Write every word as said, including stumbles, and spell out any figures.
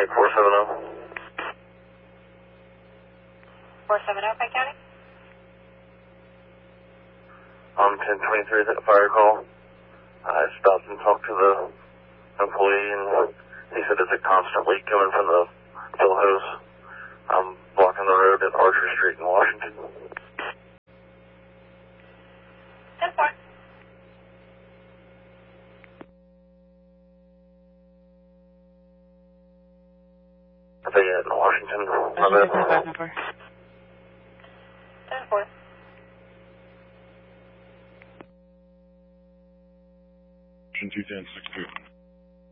Lake four seven zero. four seven zero, Pike County. On ten twenty-three, that fire call. I stopped and talked to the employee, and he said it's a constant leak coming from the fill hose. I'm blocking the road at Archer Street in Washington. ten four. Are they at Washington? Washington ten five number. ten four. two ten six two.